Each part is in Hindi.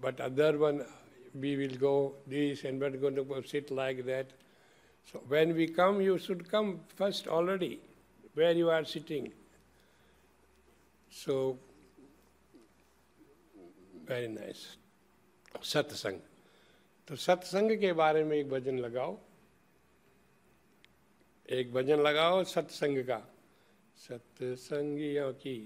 but other one we will go this and we're going to go sit like that. So when we come, you should come first already, where you are sitting. So, very nice. सत्संग. तो सत्संग के बारे में एक भजन लगाओ. एक भजन लगाओ सत्संग का. सत्संगियों की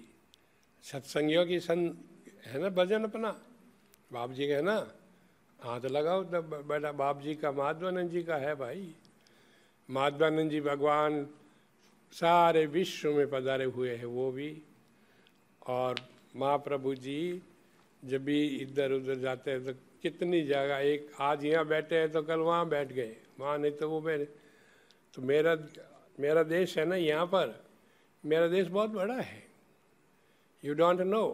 है ना भजन अपना, बाप जी का है ना. हाँ तो लगाओ. तब बेटा बाप जी का, माधवानंद जी का है भाई. माधवानंद जी भगवान सारे विश्व में पधारे हुए हैं वो भी. और महाप्रभु जी जब भी इधर उधर जाते हैं तो कितनी जगह, एक आज यहाँ बैठे हैं तो कल वहाँ बैठ गए, वहाँ नहीं तो वो बैठे. तो मेरा देश है ना, यहाँ पर मेरा देश बहुत बड़ा है. You don't know.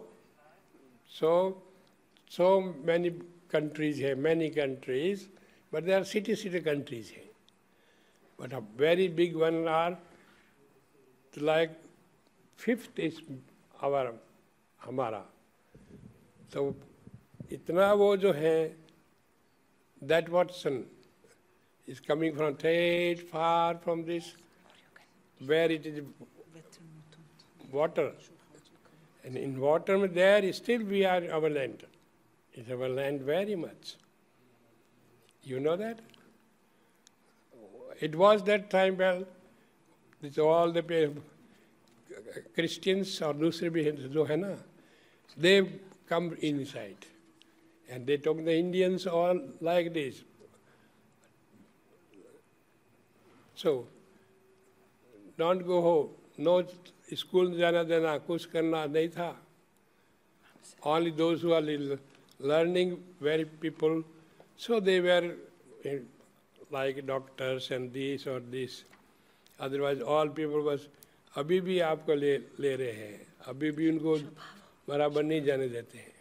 so many countries है, many countries, but they are city countries है. But a very big one are like fifth is हमारा. तो इतना वो जो है, that Watson is coming from straight far from this, where it is water. And in water there still we are our land. It's our land very much. You know that? It was that time, well, all the Christians और दूसरे भी जो है ना, they come inside. And they took the Indians all like this. So, don't go home. No school जाना देना, कुछ करना नहीं था. Only those who are learning, very people, so they were like doctors and this or this. Otherwise, all people was, अभी भी आपको ले रहे हैं, अभी भी उनको बराबर नहीं जाने देते हैं.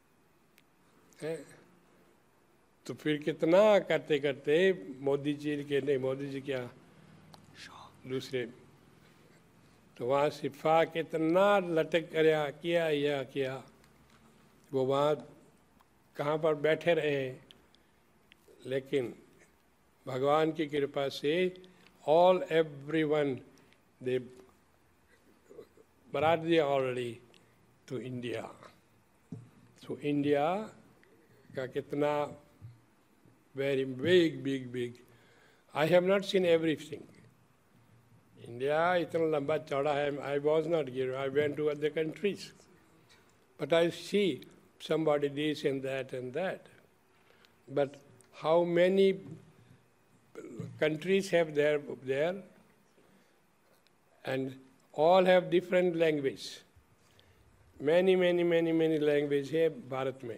तो फिर कितना करते करते मोदी जी के, नहीं मोदी जी क्या दूसरे, तो वहाँ सिफा कितना लटक किया वो वहाँ कहाँ पर बैठे रहे. लेकिन भगवान की कृपा से everyone they brought already to India. So India का कितना very big. I have not seen everything. India इतना लंबा चौड़ा है. I was not here. I went to other countries. But I see somebody this and that. But how many countries have there? And all have different language. Many language है भारत में.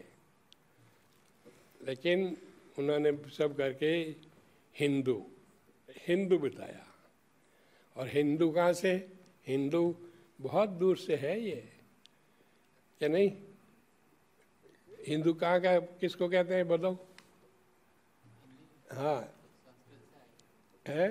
लेकिन उन्होंने सब करके हिंदू बताया. और हिंदू कहाँ से? हिंदू बहुत दूर से है ये, क्या नहीं? हिंदू कहाँ का, किसको कहते हैं बताओ? हाँ है?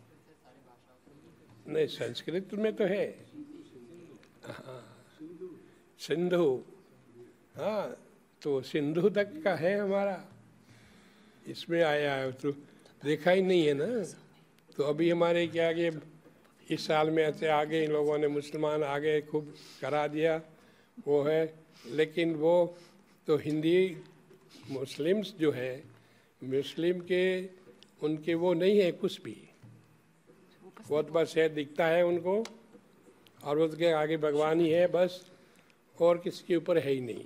नहीं, संस्कृत में तो है. हाँ सिंधु. हाँ तो सिंधु तक का है हमारा. इसमें आया है तो देखा ही नहीं है ना. तो अभी हमारे क्या आगे इस साल में ऐसे आगे इन लोगों ने मुसलमान आगे खूब करा दिया वो है. लेकिन वो तो हिंदी मुस्लिम्स जो है, मुस्लिम के उनके वो नहीं है कुछ भी. बहुत बस है, दिखता है उनको, और उसके आगे भगवान ही है बस, और किसी के ऊपर है ही नहीं.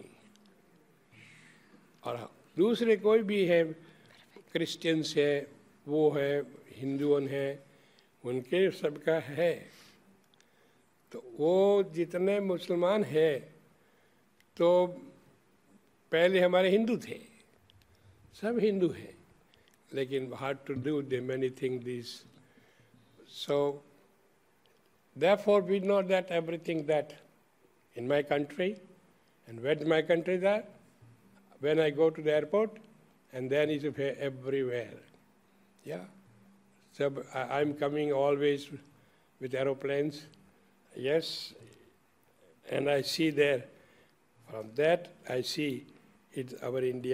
और दूसरे कोई भी है, क्रिश्चियंस है, वो है, हिंदुओं है, उनके सबका है. तो वो जितने मुसलमान हैं तो पहले हमारे हिंदू थे, सब हिंदू हैं. लेकिन hard to do the many things this. So therefore we know that everything that in my country, and where my country is at, when I go to the airport, and then it's everywhere. Yeah. So I'm coming always with aeroplanes. Yes. And I see there, from that I see it's our India.